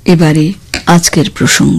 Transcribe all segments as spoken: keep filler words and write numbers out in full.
এবারে আজকের প্রসঙ্গ।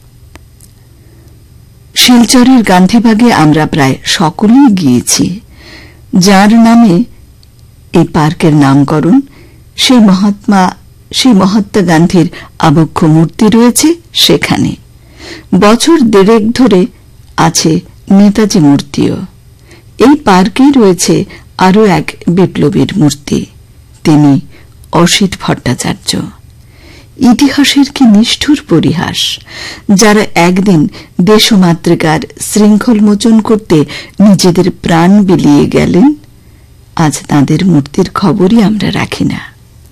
শিলচরের গান্ধীবাগে আমরা প্রায় সকলেই গিয়েছি। যার নামে এই পার্কের নামকরণ, সেই মহাত্মা সেই মহাত্মা গান্ধীর আবক্ষ মূর্তি রয়েছে সেখানে। বছর দেড়েক ধরে আছে নেতাজি মূর্তিও। এই পার্কে রয়েছে আরও এক বিপ্লবীর মূর্তি, তিনি অসিত ভট্টাচার্য। ইতিহাসের কি নিষ্ঠুর পরিহাস! যারা একদিন দেশমাতৃকার শৃঙ্খল মোচন করতে নিজেদের প্রাণ বিলিয়ে গেলেন, আজ তাঁদের মূর্তির খবরই আমরা রাখি না।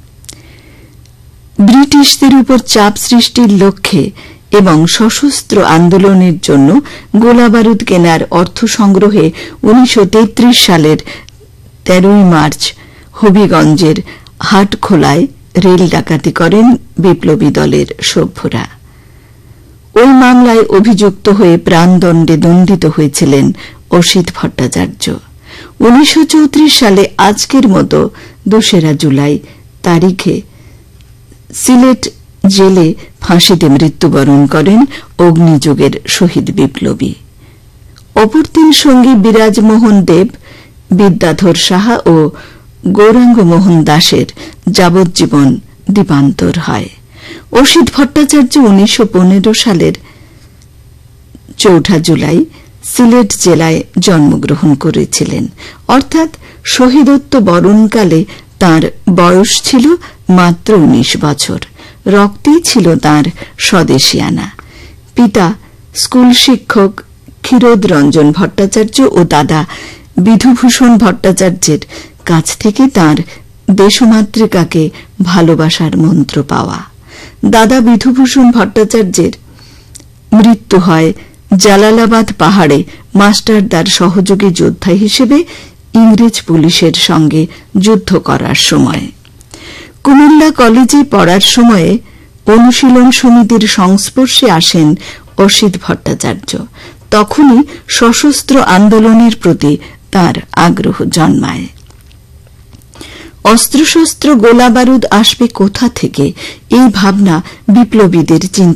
ব্রিটিশদের উপর চাপ সৃষ্টির লক্ষ্যে এবং সশস্ত্র আন্দোলনের জন্য গোলাবারুদ কেনার অর্থ সংগ্রহে উনিশশো তেত্রিশ সালের তেরোই মার্চ হবিগঞ্জের হাটখোলায় রেল ডাকাতি করেন বিপ্লবী দলের সভ্যরা। ওই মামলায় অভিযুক্ত হয়ে প্রাণদণ্ডে দণ্ডিত হয়েছিলেন অসিত ভট্টাচার্য। উনিশশো চৌত্রিশ সালে আজকের মতো দোসরা জুলাই তারিখে সিলেট জেলে ফাঁসিতে মৃত্যুবরণ করেন অগ্নিযোগের শহীদ বিপ্লবী। অপর তিন সঙ্গী বিরাজমোহন দেব, বিদ্যাধর সাহা ও গৌরাঙ্গ মোহন দাসের যাবজ্জীবন দ্বীপান্তর হয়। অসিত ভট্টাচার্য উনিশশো পনেরো সালের চৌঠা জুলাই সিলেট জেলায় জন্মগ্রহণ করেছিলেন, অর্থাৎ শহীদত্ব বরণকালে তাঁর বয়স ছিল মাত্র উনিশ বছর। রক্তেই ছিল তাঁর স্বদেশিয়ানা। পিতা স্কুল শিক্ষক ক্ষীরোদ রঞ্জন ভট্টাচার্য ও দাদা বিধুভূষণ ভট্টাচার্যের কাছ থেকে তাঁর দেশমাতৃকাকে ভালোবাসার মন্ত্র পাওয়া। দাদা বিধুভূষণ ভট্টাচার্যের মৃত্যু হয় জালালাবাদ পাহাড়ে মাস্টারদার সহযোগী যোদ্ধা হিসেবে ইংরেজ পুলিশের সঙ্গে যুদ্ধ করার সময়। কুমিল্লা কলেজে পড়ার সময়ে অনুশীলন সমিতির সংস্পর্শে আসেন অসিত ভট্টাচার্য। তখনই সশস্ত্র আন্দোলনের প্রতি তার আগ্রহ জন্মায়। অস্ত্রশস্ত্র গোলাবারুদ আসবে কোথা থেকে, এই ভাবনা বিপ্লবীদের চিন্তা